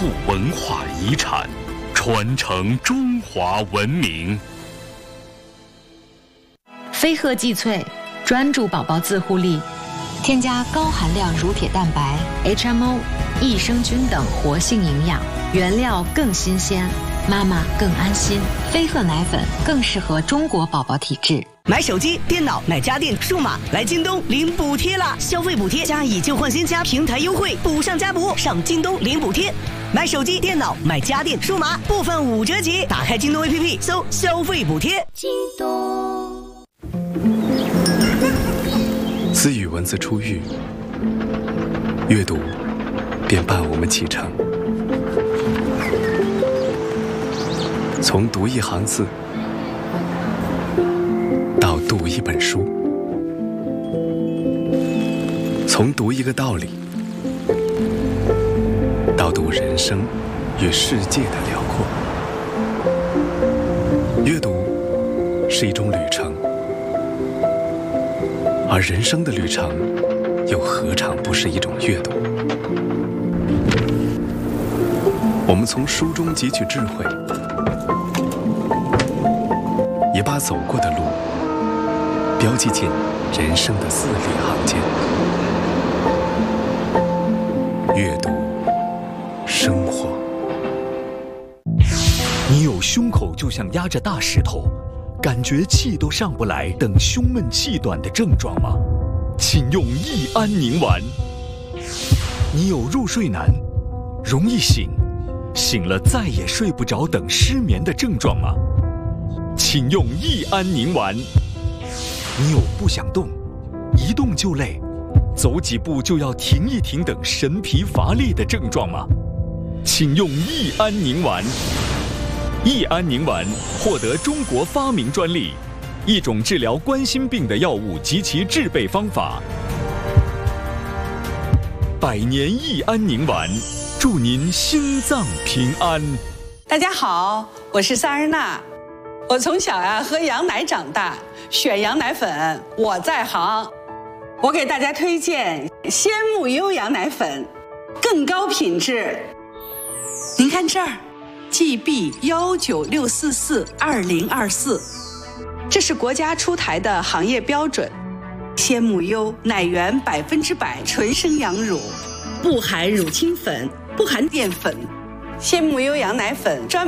护文化遗产，传承中华文明。 飞鹤济萃，专注宝宝自护力，添加高含量乳铁蛋白、HMO、益生菌等活性营养，原料更新鲜，妈妈更安心。飞鹤奶粉更适合中国宝宝体质。 买手机、电脑、买家电、数码，来京东领补贴啦！消费补贴加以旧换新加平台优惠，补上加补，上京东领补贴。买手机、电脑、买家电、数码，部分5折起。打开京东 APP， 搜消费补贴。 京东。 自与文字出狱，阅读便伴我们启程。从读一行字到读一本书，从读一个道理到读人生与世界的辽阔。阅读是一种旅程，而人生的旅程又何尝不是一种阅读？我们从书中汲取智慧，也把走过的路标记进人生的字里行间。阅读生活。 你有胸口就像压着大石头，感觉气都上不来等胸闷气短的症状吗？请用益安宁丸。你有入睡难、容易醒、醒了再也睡不着等失眠的症状吗？请用益安宁丸。你有不想动、一动就累、走几步就要停一停等神疲乏力的症状吗？请用益安宁丸。益安宁丸获得中国发明专利，一种治疗冠心病的药物及其制备方法。100年益安宁丸，祝您心脏平安。 大家好，我是萨日娜。我从小喝羊奶长大，选羊奶粉我在行。我给大家推荐鲜木优羊奶粉，更高品质。您看这儿，GB196442024，这是国家出台的行业标准。鲜木优奶源100%纯生羊乳，不含乳清粉，不含淀粉。鲜木优羊奶粉专